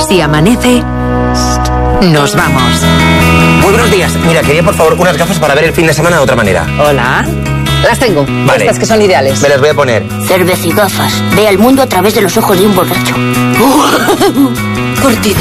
Si amanece, nos vamos. Muy buenos días. Mira, quería por favor unas gafas para ver el fin de semana de otra manera. Hola. Las tengo. Vale. Estas que son ideales. Me las voy a poner. Cerveza y gafas. Ve el mundo a través de los ojos de un borracho. Cortito.